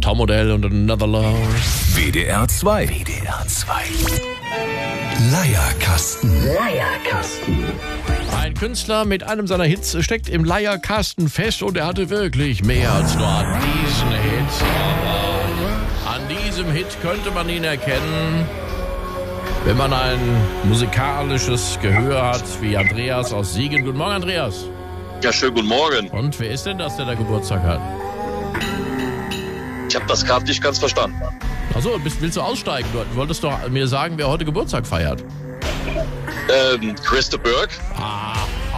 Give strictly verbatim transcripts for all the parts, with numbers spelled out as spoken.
V-Modell und Another Love. W D R zwei. W D R zwei. Leierkasten. Leierkasten. Ein Künstler mit einem seiner Hits steckt im Leierkasten fest und er hatte wirklich mehr als nur an diesen Hit. Aber an diesem Hit könnte man ihn erkennen, wenn man ein musikalisches Gehör hat, wie Andreas aus Siegen. Guten Morgen, Andreas. Ja, schönen guten Morgen. Und wer ist denn das, der da Geburtstag hat? Ich habe das gerade nicht ganz verstanden. Achso, bist, willst du aussteigen? Du wolltest doch mir sagen, wer heute Geburtstag feiert. Ähm, Christa Burke. Ah,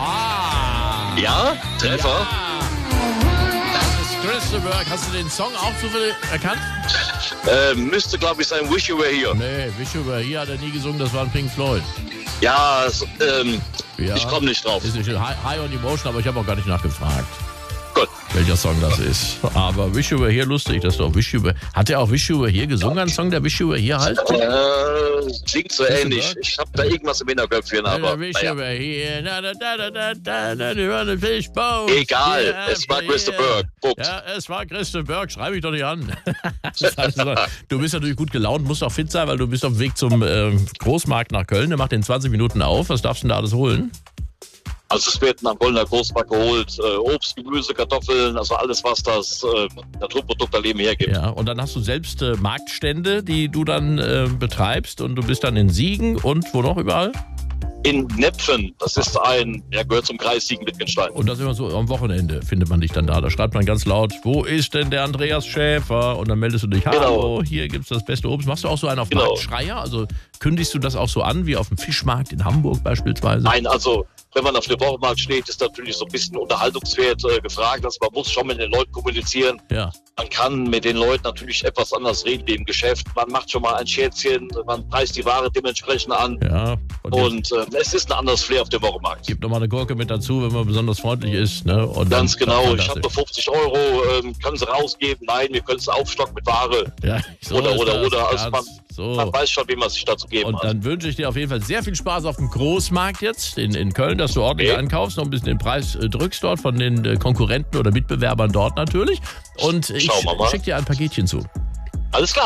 ah. Ja, Treffer. Ja. Das ist Christa Burke. Hast du den Song auch zufällig erkannt? Ähm, müsste, glaube ich, sein Wish You Were Here. Nee, Wish You Were Here hat er nie gesungen, das war ein Pink Floyd. Ja, es, ähm, Ja. ich komme nicht drauf. Ist nicht High, High on Emotion, aber ich habe auch gar nicht nachgefragt, Gut. welcher Song das ist. Aber Wish You Were Here, lustig, das ist doch Wish You Were... Hat er auch Wish You Were Here gesungen, ein Song, der Wish You Were Here halt? Äh, klingt so Christa ähnlich. Burke? Ich habe da irgendwas im Hinterköpfchen, aber Wish naja. You Were Here, na, da, da, da, da, da, da, run a fishbone. Egal, Yeah, es war Christa yeah. Burke. Punkt. Ja, es war Christa Burke, schreibe ich doch nicht an. Also, du bist natürlich gut gelaunt, musst auch fit sein, weil du bist auf dem Weg zum äh, Großmarkt nach Köln. Der macht in zwanzig Minuten auf. Was darfst du denn da alles holen? Also es wird nach Kölner Großmarkt geholt. Äh, Obst, Gemüse, Kartoffeln, also alles, was das äh, Naturprodukt daneben hergibt. Ja, und dann hast du selbst äh, Marktstände, die du dann äh, betreibst und du bist dann in Siegen und wo noch überall? In Nepfen, das ist ein, ja, gehört zum Kreis Siegen-Wittgenstein. Und das immer so am Wochenende findet man dich dann da. Da schreibt man ganz laut, wo ist denn der Andreas Schäfer? Und dann meldest du dich, hallo, Genau. hier gibt's das beste Obst. Machst du auch so einen auf Genau. Marktschreier? Also kündigst du das auch so an, wie auf dem Fischmarkt in Hamburg beispielsweise? Nein, also wenn man auf dem Wochenmarkt steht, ist natürlich so ein bisschen Unterhaltungswert äh, gefragt. Also man muss schon mit den Leuten kommunizieren. Ja. Man kann mit den Leuten natürlich etwas anders reden wie im Geschäft. Man macht schon mal ein Scherzchen, man preist die Ware dementsprechend an. Ja. Und, jetzt Und äh, es ist ein anderes Flair auf dem Wochenmarkt. gibt nochmal eine Gurke mit dazu, wenn man besonders freundlich ist. Ne? Und Ganz dann, genau. dann Ich habe nur fünfzig Euro. Ähm, können Sie rausgeben? Nein, wir können es aufstocken mit Ware. Ja, so oder, ist oder, das. oder. Also Ganz man, so. man weiß schon, wie man sich dazu geben Und hat. dann wünsche ich dir auf jeden Fall sehr viel Spaß auf dem Großmarkt jetzt in, in Köln, dass du ordentlich Okay. einkaufst, noch ein bisschen den Preis äh, drückst dort von den äh, Konkurrenten oder Mitbewerbern dort natürlich. Und ich Schauen wir mal. schicke dir ein Paketchen zu. Alles klar.